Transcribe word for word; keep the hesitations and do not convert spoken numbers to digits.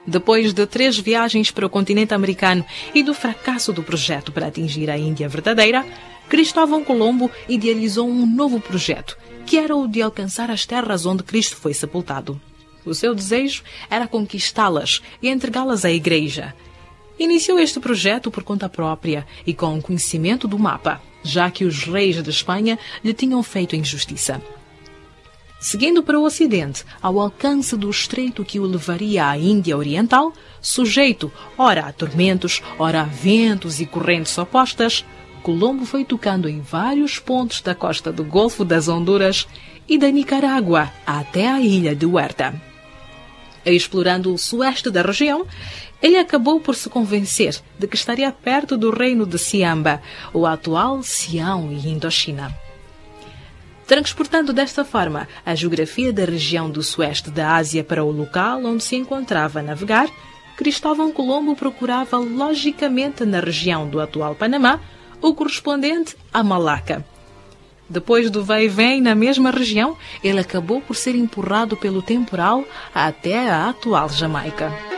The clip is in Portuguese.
Depois de três viagens para o continente americano e do fracasso do projeto para atingir a Índia verdadeira, Cristóvão Colombo idealizou um novo projeto, que era o de alcançar as terras onde Cristo foi sepultado. O seu desejo era conquistá-las e entregá-las à Igreja. Iniciou este projeto por conta própria e com conhecimento do mapa, já que os reis de Espanha lhe tinham feito injustiça. Seguindo para o ocidente, ao alcance do estreito que o levaria à Índia Oriental, sujeito ora a tormentos, ora a ventos e correntes opostas, Colombo foi tocando em vários pontos da costa do Golfo das Honduras e da Nicarágua até à ilha de Huerta. Explorando o sueste da região, ele acabou por se convencer de que estaria perto do reino de Siamba, o atual Sião e Indochina. Transportando desta forma a geografia da região do sueste da Ásia para o local onde se encontrava a navegar, Cristóvão Colombo procurava logicamente na região do atual Panamá o correspondente a Malaca. Depois do vai e vem na mesma região, ele acabou por ser empurrado pelo temporal até a atual Jamaica.